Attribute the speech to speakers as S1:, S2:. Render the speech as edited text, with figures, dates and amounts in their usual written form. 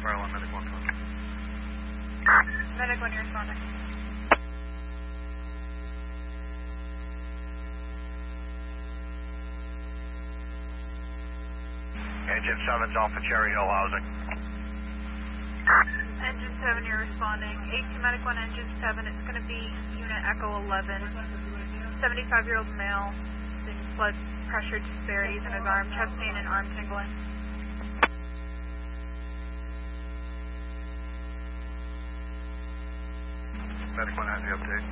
S1: Fire 1, Medic 1.
S2: Medic 1, you're responding.
S1: Engine 7's off of Cherry Hill housing.
S2: Engine 7, you're responding. 18 Medic 1, Engine 7, it's going to be Unit Echo 11. 75-year-old male, blood pressure disparities in his arm, chest pain, and arm tingling.
S1: Medic 1 has the update.